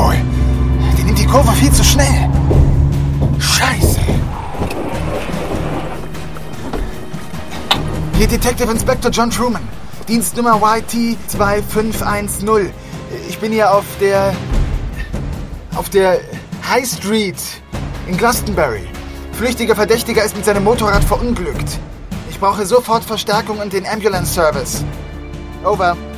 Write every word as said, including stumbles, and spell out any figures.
wohl. Die nimmt die Kurve viel zu schnell. Scheiße. Hier Detective Inspector John Truman. Dienstnummer Y T zwei fünf eins null. Ich bin hier auf der... auf der High Street in Glastonbury. Flüchtiger Verdächtiger ist mit seinem Motorrad verunglückt. Ich brauche sofort Verstärkung und den Ambulance Service. Over.